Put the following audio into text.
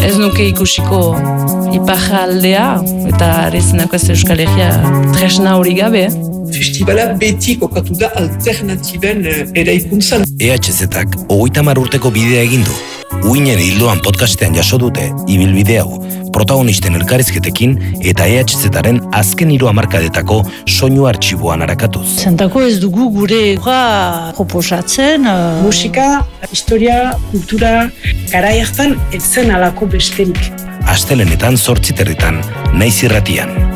ez nuke ikusiko iparraldea, eta arezenako ez Euskal Herria tresna hori gabe. Festivala beti kokatu da alternatiben eraikuntzan. EHZ-ak 30 urteko bidea egin du. Uinen hildoan podcastean jaso dute ibilbide hau, protagonisten elkarrizketekin eta EHZ-aren azken 3 hamarkadetako soinu artxiboan arakatuz. Zentako ez dugu gure proposatzen. Musika, historia, kultura, garai hartan ez zen alako besterik. Astelenetan 8:00 Naiz Irratian.